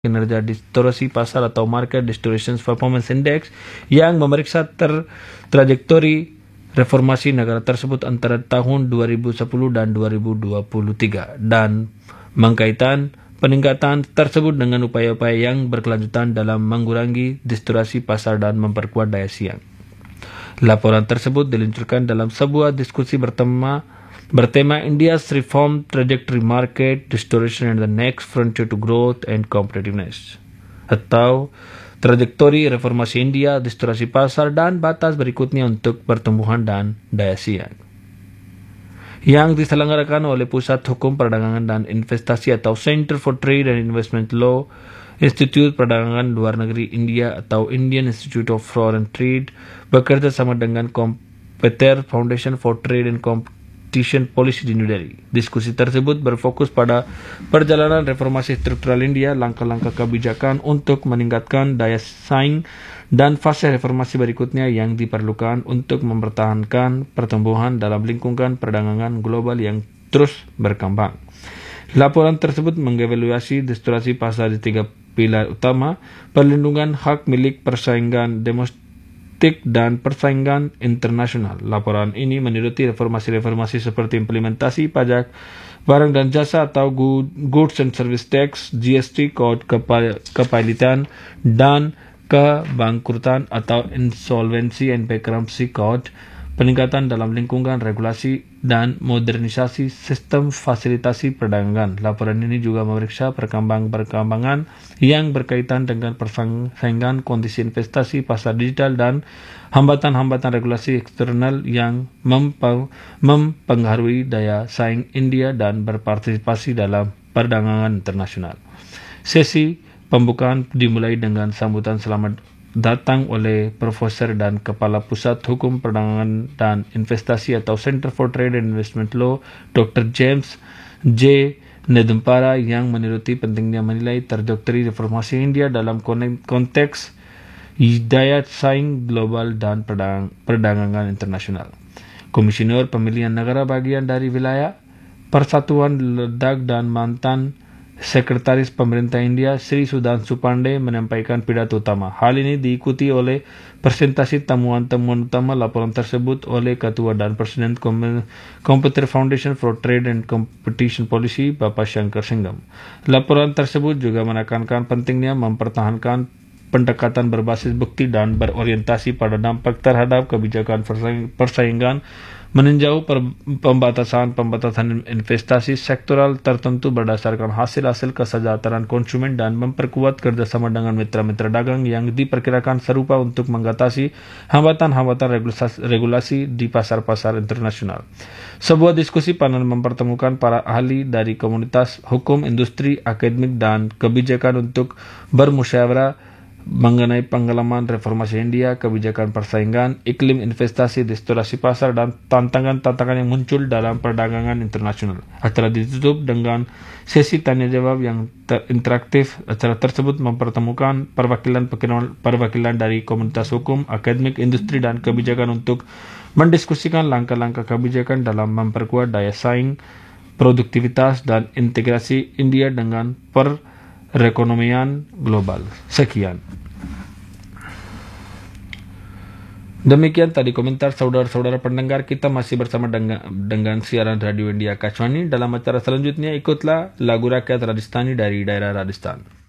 kinerja distorsi pasar atau Market Distortion Performance Index yang memeriksa trajektori reformasi negara tersebut antara tahun 2010 dan 2023 dan mengkaitkan peningkatan tersebut dengan upaya-upaya yang berkelanjutan dalam mengurangi distorsi pasar dan memperkuat daya saing. Laporan tersebut diluncurkan dalam sebuah diskusi bertema India's Reform Trajectory Market Distortion and the Next Frontier to Growth and Competitiveness, atau trajektori reformasi India, distorsi pasar, dan batas berikutnya untuk pertumbuhan dan daya saing, yang diselenggarakan oleh Pusat Hukum Perdagangan dan Investasi atau Center for Trade and Investment Law, Institut Perdagangan Luar Negeri India atau Indian Institute of Foreign Trade, bekerja sama dengan Competer Foundation for Trade and Competition Policy di New Delhi. Diskusi tersebut berfokus pada perjalanan reformasi struktural India, langkah-langkah kebijakan untuk meningkatkan daya saing, dan fase reformasi berikutnya yang diperlukan untuk mempertahankan pertumbuhan dalam lingkungan perdagangan global yang terus berkembang. Laporan tersebut mengevaluasi distorsi pasar di 3 pilar utama: perlindungan hak milik, persaingan domestik, dan persaingan internasional. Laporan ini menyoroti reformasi-reformasi seperti implementasi pajak barang dan jasa atau Goods and Service Tax, GST, Code Kepailitan dan Kebangkrutan atau Insolvency and Bankruptcy Code, peningkatan dalam lingkungan regulasi, dan modernisasi sistem fasilitasi perdagangan. Laporan ini juga memeriksa perkembangan yang berkaitan dengan persaingan, kondisi investasi, pasar digital, dan hambatan-hambatan regulasi eksternal yang mempengaruhi daya saing India dan berpartisipasi dalam perdagangan internasional. Sesi pembukaan dimulai dengan sambutan selamat datang oleh Profesor dan Kepala Pusat Hukum Perdagangan dan Investasi atau Center for Trade and Investment Law, Dr. James J. Nedumpara, yang menyoroti pentingnya menilai trajektori reformasi India dalam konteks daya saing global dan perdagangan internasional. Komisioner Pemilihan Negara bagian dari wilayah Persatuan Ladakh dan mantan Sekretaris Pemerintah India Sri Sudhanshu Pandey menyampaikan pidato utama. Hal ini diikuti oleh presentasi temuan-temuan utama laporan tersebut oleh Ketua dan Presiden Competer Foundation for Trade and Competition Policy, Bapak Shankar Singham. Laporan tersebut juga menekankan pentingnya mempertahankan pendekatan berbasis bukti dan berorientasi pada dampak terhadap kebijakan persaingan, meninjau pembatasan investasi sektoral tertentu berdasarkan hasil-hasil kesejahteraan konsumen, dan memperkuat kerjasama dengan mitra-mitra dagang yang diperkirakan serupa untuk mengatasi hambatan-hambatan regulasi di pasar-pasar internasional. Sebuah diskusi panel mempertemukan para ahli dari komunitas hukum, industri, akademik, dan kebijakan untuk bermusyawarah mengenai pengalaman reformasi India, kebijakan persaingan, iklim investasi, distorsi pasar, dan tantangan-tantangan yang muncul dalam perdagangan internasional. Acara ditutup dengan sesi tanya jawab yang interaktif. Acara tersebut mempertemukan perwakilan dari komunitas hukum, akademik, industri, dan kebijakan untuk mendiskusikan langkah-langkah kebijakan dalam memperkuat daya saing, produktivitas, dan integrasi India dengan perekonomian global. Sekian. Demikian tadi komentar saudara-saudara pendengar. Kita masih bersama dengan siaran Radio India Kashmani. Dalam acara selanjutnya ikutlah lagu rakyat Rajasthani dari daerah Rajasthan.